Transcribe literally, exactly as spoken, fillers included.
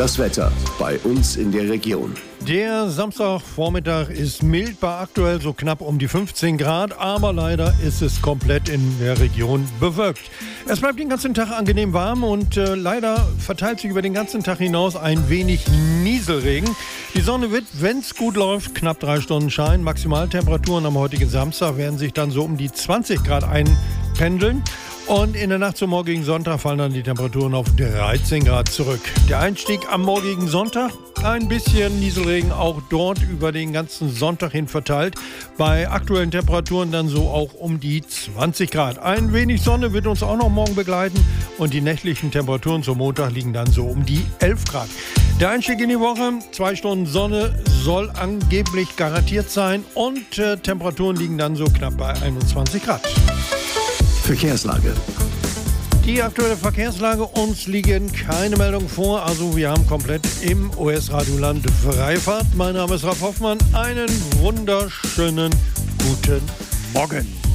Das Wetter bei uns in der Region. Der Samstagvormittag ist mild bei aktuell so knapp um die fünfzehn Grad, aber leider ist es komplett in der Region bewölkt. Es bleibt den ganzen Tag angenehm warm und äh, leider verteilt sich über den ganzen Tag hinaus ein wenig Nieselregen. Die Sonne wird, wenn es gut läuft, knapp drei Stunden scheinen. Maximaltemperaturen am heutigen Samstag werden sich dann so um die zwanzig Grad einpendeln. Und in der Nacht zum morgigen Sonntag fallen dann die Temperaturen auf dreizehn Grad zurück. Der Einstieg am morgigen Sonntag, ein bisschen Nieselregen auch dort über den ganzen Sonntag hin verteilt. Bei aktuellen Temperaturen dann so auch um die zwanzig Grad. Ein wenig Sonne wird uns auch noch morgen begleiten und die nächtlichen Temperaturen zum Montag liegen dann so um die elf Grad. Der Einstieg in die Woche, zwei Stunden Sonne soll angeblich garantiert sein und äh, Temperaturen liegen dann so knapp bei einundzwanzig Grad. Verkehrslage. Die aktuelle Verkehrslage, uns liegen keine Meldungen vor, also wir haben komplett im O S-Radioland Freifahrt. Mein Name ist Ralf Hoffmann, einen wunderschönen guten Morgen.